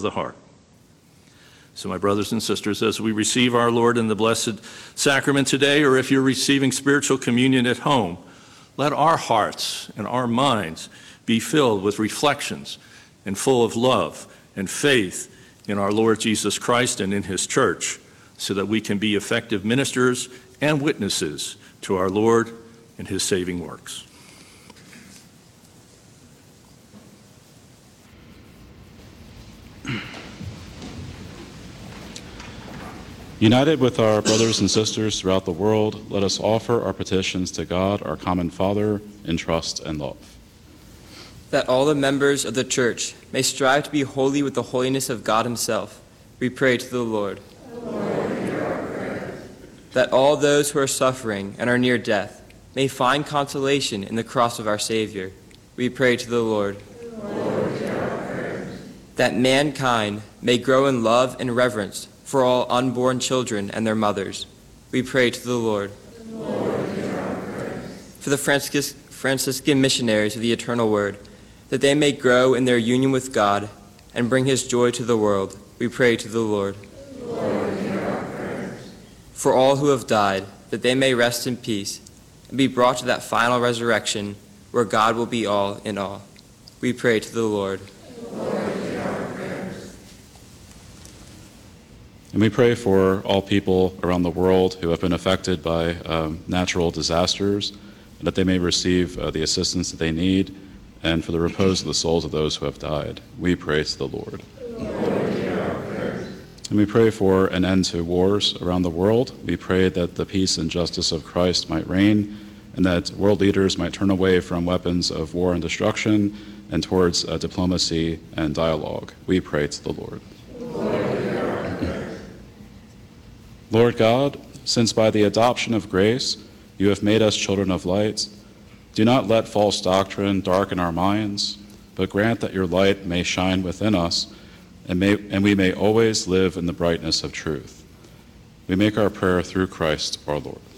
the heart. So my brothers and sisters, as we receive our Lord in the Blessed Sacrament today, or if you're receiving spiritual communion at home, let our hearts and our minds be filled with reflections and full of love and faith in our Lord Jesus Christ and in his church, so that we can be effective ministers and witnesses to our Lord and his saving works. United with our brothers and sisters throughout the world, let us offer our petitions to God, our common Father, in trust and love. That all the members of the Church may strive to be holy with the holiness of God himself, we pray to the Lord. Lord, hear our prayers. That all those who are suffering and are near death may find consolation in the cross of our Savior, we pray to the Lord. Lord, hear our prayers. That mankind may grow in love and reverence for all unborn children and their mothers, we pray to the Lord. Lord, hear our prayers. For the Franciscan missionaries of the eternal word, that they may grow in their union with God and bring his joy to the world, we pray to the Lord. Lord, hear our prayers. For all who have died, that they may rest in peace and be brought to that final resurrection where God will be all in all, we pray to the Lord. Lord, hear our prayers. And we pray for all people around the world who have been affected by natural disasters, and that they may receive the assistance that they need, and for the repose of the souls of those who have died. We pray to the Lord. Lord, hear our prayers. And we pray for an end to wars around the world. We pray that the peace and justice of Christ might reign, and that world leaders might turn away from weapons of war and destruction and towards diplomacy and dialogue. We pray to the Lord. Lord, hear our prayers. Lord God, since by the adoption of grace you have made us children of light, do not let false doctrine darken our minds, but grant that your light may shine within us, and we may always live in the brightness of truth. We make our prayer through Christ our Lord.